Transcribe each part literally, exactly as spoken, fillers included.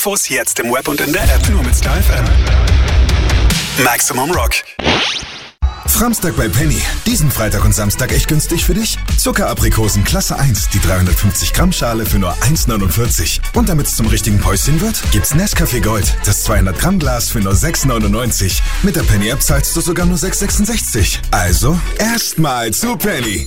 Infos jetzt im Web und in der App. Nur mit Star F M. Maximum Rock. Framstag bei Penny. Diesen Freitag und Samstag echt günstig für dich. Zuckeraprikosen Klasse eins, die dreihundertfünfzig Gramm Schale für nur eins neunundvierzig. Und damit es zum richtigen Päuschen wird, gibt's Nescafé Gold, das zweihundert Gramm Glas für nur sechs neunundneunzig. Mit der Penny App zahlst du sogar nur sechs sechsundsechzig. Also erstmal zu Penny.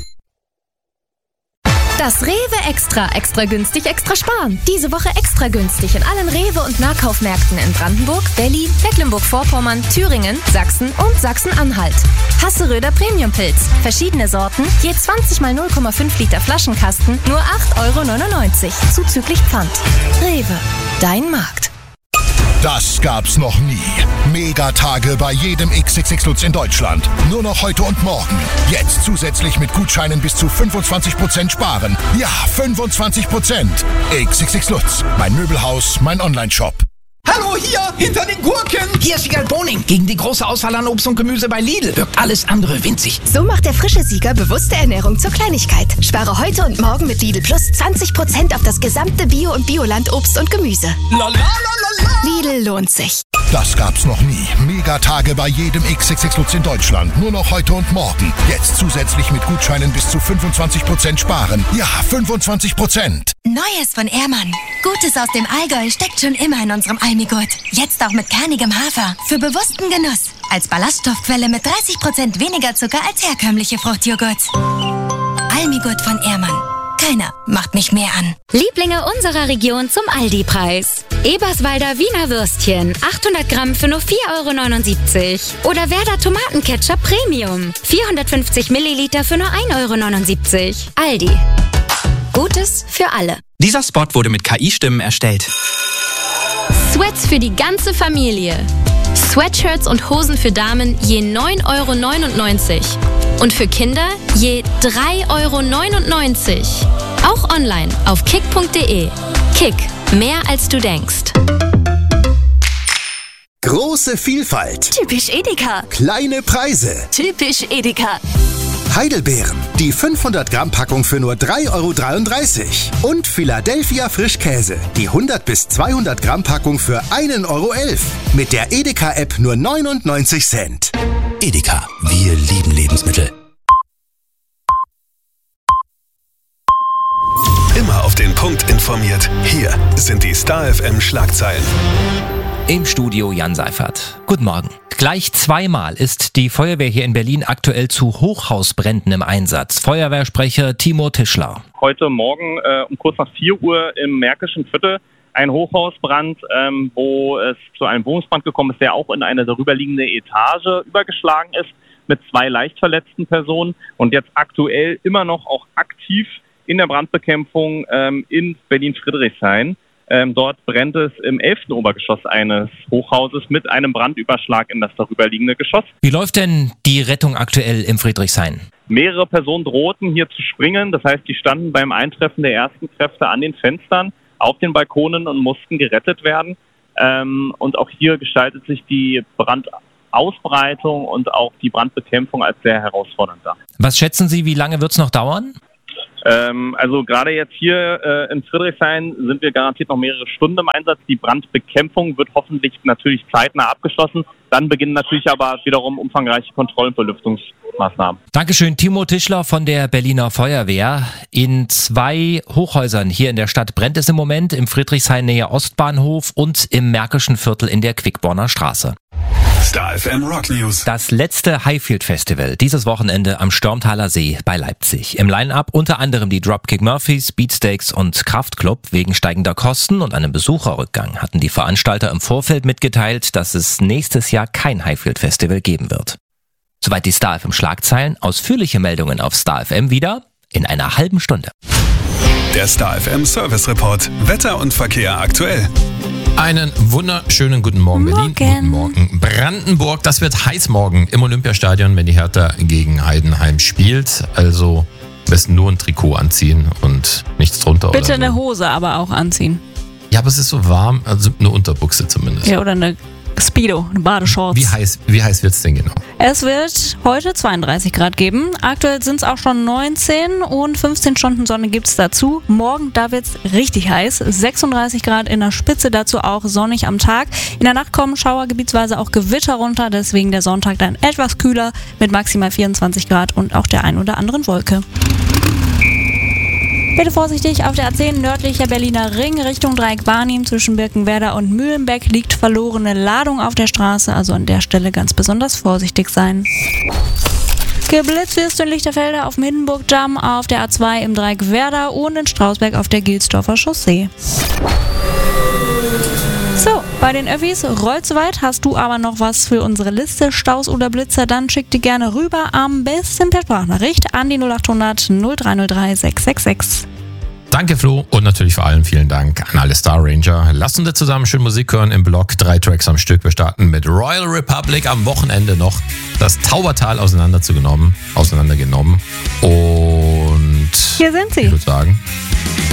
Das Rewe Extra. Extra günstig, extra sparen. Diese Woche extra günstig in allen Rewe- und Nahkaufmärkten in Brandenburg, Berlin, Mecklenburg-Vorpommern, Thüringen, Sachsen und Sachsen-Anhalt. Hasseröder Premiumpilz. Verschiedene Sorten, je zwanzig mal null Komma fünf Liter Flaschenkasten, nur acht Euro neunundneunzig. Zuzüglich Pfand. Rewe. Dein Markt. Das gab's noch nie. Megatage bei jedem X X X Lutz in Deutschland. Nur noch heute und morgen. Jetzt zusätzlich mit Gutscheinen bis zu fünfundzwanzig Prozent sparen. Ja, fünfundzwanzig Prozent. X X X Lutz. Mein Möbelhaus, mein Onlineshop. Hallo, hier, hinter den Gurken. Hier ist Sieger Boning. Gegen die große Auswahl an Obst und Gemüse bei Lidl wirkt alles andere winzig. So macht der frische Sieger bewusste Ernährung zur Kleinigkeit. Spare heute und morgen mit Lidl Plus zwanzig Prozent auf das gesamte Bio- und Bioland-Obst und Gemüse. La, la, la, la, la. Lidl lohnt sich. Das gab's noch nie. Megatage bei jedem X X X Lutz in Deutschland. Nur noch heute und morgen. Jetzt zusätzlich mit Gutscheinen bis zu fünfundzwanzig Prozent sparen. Ja, fünfundzwanzig Prozent. Neues von Ehrmann. Gutes aus dem Allgäu steckt schon immer in unserem Almigurt. Jetzt auch mit kernigem Hafer. Für bewussten Genuss. Als Ballaststoffquelle mit dreißig Prozent weniger Zucker als herkömmliche Fruchtjoghurts. Almigurt von Ehrmann. Keiner macht mich mehr an. Lieblinge unserer Region zum Aldi-Preis. Eberswalder Wiener Würstchen, achthundert Gramm für nur vier Euro neunundsiebzig. Oder Werder Tomatenketchup Premium, vierhundertfünfzig Milliliter für nur ein Euro neunundsiebzig. Aldi. Gutes für alle. Dieser Spot wurde mit K I-Stimmen erstellt. Sweats für die ganze Familie. Sweatshirts und Hosen für Damen je neun Euro neunundneunzig. Und für Kinder je drei Euro neunundneunzig. Auch online auf kick punkt de. Kick, mehr als du denkst. Große Vielfalt. Typisch Edeka. Kleine Preise. Typisch Edeka. Heidelbeeren. Die fünfhundert Gramm Packung für nur drei Euro dreiunddreißig. Und Philadelphia Frischkäse. Die hundert bis zweihundert Gramm Packung für ein Euro elf. Mit der Edeka-App nur neunundneunzig Cent. Edeka. Wir lieben Lebensmittel. Immer auf den Punkt informiert. Hier sind die Star F M Schlagzeilen. Im Studio Jan Seifert. Guten Morgen. Gleich zweimal ist die Feuerwehr hier in Berlin aktuell zu Hochhausbränden im Einsatz. Feuerwehrsprecher Timo Tischler. Heute Morgen äh, um kurz nach vier Uhr im Märkischen Viertel ein Hochhausbrand, ähm, wo es zu einem Wohnungsbrand gekommen ist, der auch in eine darüberliegende Etage übergeschlagen ist mit zwei leicht verletzten Personen und jetzt aktuell immer noch auch aktiv in der Brandbekämpfung ähm, in Berlin-Friedrichshain. Ähm, dort brennt es im elften Obergeschoss eines Hochhauses mit einem Brandüberschlag in das darüberliegende Geschoss. Wie läuft denn die Rettung aktuell im Friedrichshain? Mehrere Personen drohten hier zu springen. Das heißt, die standen beim Eintreffen der ersten Kräfte an den Fenstern, auf den Balkonen und mussten gerettet werden. Ähm, und auch hier gestaltet sich die Brandausbreitung und auch die Brandbekämpfung als sehr herausfordernd dar. Was schätzen Sie, wie lange wird es noch dauern? Ähm, also gerade jetzt hier äh, in Friedrichshain sind wir garantiert noch mehrere Stunden im Einsatz. Die Brandbekämpfung wird hoffentlich natürlich zeitnah abgeschlossen. Dann beginnen natürlich aber wiederum umfangreiche Kontroll- und Belüftungsmaßnahmen. Dankeschön, Timo Tischler von der Berliner Feuerwehr. In zwei Hochhäusern hier in der Stadt brennt es im Moment, im Friedrichshain Nähe Ostbahnhof und im Märkischen Viertel in der Quickborner Straße. Star F M Rock News. Das letzte Highfield Festival dieses Wochenende am Stormtaler See bei Leipzig. Im Line-Up unter anderem die Dropkick Murphys, Beatsteaks und Kraftklub. Wegen steigender Kosten und einem Besucherrückgang hatten die Veranstalter im Vorfeld mitgeteilt, dass es nächstes Jahr kein Highfield Festival geben wird. Soweit die Star F M Schlagzeilen. Ausführliche Meldungen auf Star F M wieder in einer halben Stunde. Der Star F M Service Report. Wetter und Verkehr aktuell. Einen wunderschönen guten Morgen, Berlin. Guten Morgen, Brandenburg. Das wird heiß morgen im Olympiastadion, wenn die Hertha gegen Heidenheim spielt. Also am besten nur ein Trikot anziehen und nichts drunter. Bitte oder so. Eine Hose aber auch anziehen. Ja, aber es ist so warm, also eine Unterbuchse zumindest. Ja, oder eine Speedo, Badeshorts. Wie heiß, wie heiß wird's denn genau? Es wird heute zweiunddreißig Grad geben. Aktuell sind es auch schon neunzehn und fünfzehn Stunden Sonne gibt es dazu. Morgen, da wird es richtig heiß. sechsunddreißig Grad in der Spitze, dazu auch sonnig am Tag. In der Nacht kommen Schauer, gebietsweise auch Gewitter runter. Deswegen der Sonntag dann etwas kühler mit maximal vierundzwanzig Grad und auch der ein oder anderen Wolke. Bitte vorsichtig, auf der A zehn nördlicher Berliner Ring Richtung Dreieck Barnim zwischen Birkenwerder und Mühlenbeck liegt verlorene Ladung auf der Straße, also an der Stelle ganz besonders vorsichtig sein. Geblitzt wirst du in Lichterfelde auf dem Hindenburgdamm, auf der A zwei im Dreieck Werder und in Strausberg auf der Gilsdorfer Chaussee. So, bei den Öffis rollt soweit. Hast du aber noch was für unsere Liste, Staus oder Blitzer, dann schick die gerne rüber, am besten per Sprachnachricht an die null acht hundert null drei null drei sechs sechs sechs. Danke Flo und natürlich vor allem vielen Dank an alle Star Ranger. Lasst uns zusammen schön Musik hören im Blog, drei Tracks am Stück. Wir starten mit Royal Republic, am Wochenende noch das Taubertal auseinandergenommen, auseinandergenommen und hier sind sie. Ich würde sagen...